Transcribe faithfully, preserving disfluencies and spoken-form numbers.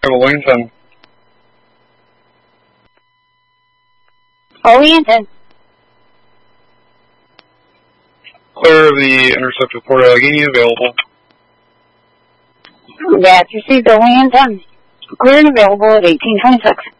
Wellington. Wellington. Clear of the intercept with Port Allegheny available. That's received, Wellington. Clear and available at eighteen twenty-six.